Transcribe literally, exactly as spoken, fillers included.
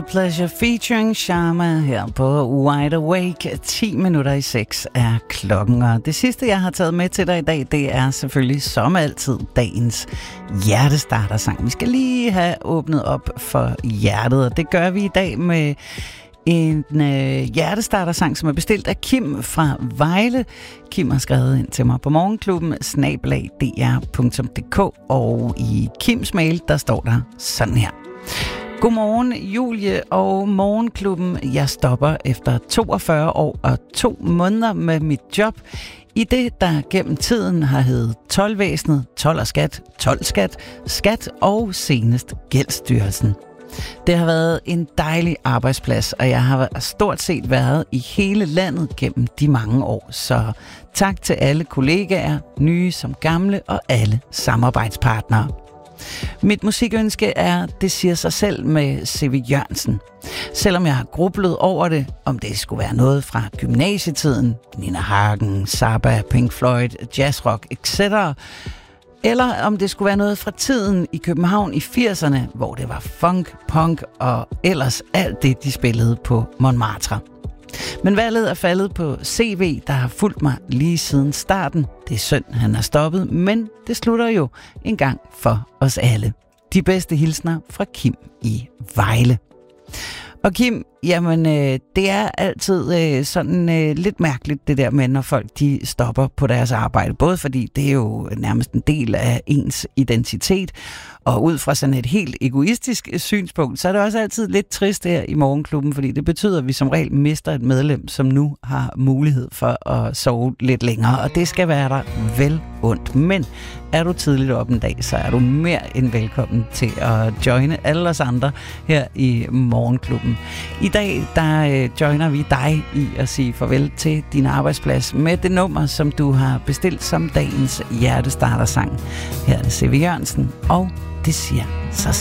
Pleasure featuring Sharma her på Wide Awake. ti minutter i seks er klokken, og det sidste, jeg har taget med til dig i dag, det er selvfølgelig som altid dagens hjertestartersang. Vi skal lige have åbnet op for hjertet, og det gør vi i dag med en øh, hjertestartersang, som er bestilt af Kim fra Vejle. Kim har skrevet ind til mig på morgenklubben snabel-a d r punktum d k, og i Kims mail, der står der sådan her. Godmorgen, Julie og Morgenklubben. Jeg stopper efter toogfyrre år og to måneder med mit job i det, der gennem tiden har heddet toldvæsenet, told og skat, toldskat, skat og senest Gældsstyrelsen. Det har været en dejlig arbejdsplads, og jeg har stort set været i hele landet gennem de mange år. Så tak til alle kollegaer, nye som gamle og alle samarbejdspartnere. Mit musikønske er, det siger sig selv, med C V Jørgensen. Selvom jeg har grublet over det, om det skulle være noget fra gymnasietiden, Nina Hagen, Zappa, Pink Floyd, jazzrock et cetera, eller om det skulle være noget fra tiden i København i firserne, hvor det var funk, punk og ellers alt det, de spillede på Montmartre. Men valget er faldet på C V, der har fulgt mig lige siden starten. Det er synd, han har stoppet, men det slutter jo en gang for os alle. De bedste hilsner fra Kim i Vejle. Og Kim, jamen øh, det er altid øh, sådan øh, lidt mærkeligt det der med, når folk de stopper på deres arbejde. Både fordi det er jo nærmest en del af ens identitet, og ud fra sådan et helt egoistisk synspunkt, så er det også altid lidt trist her i Morgenklubben, fordi det betyder, at vi som regel mister et medlem, som nu har mulighed for at sove lidt længere, og det skal være der vel ondt. Men er du tidligt op en dag, så er du mere end velkommen til at joine alle os andre her i Morgenklubben. I dag, der øh, joiner vi dig i at sige farvel til din arbejdsplads med det nummer, som du har bestilt som dagens hjertestartersang. Her er det C V Jørgensen, og det siger sig selv.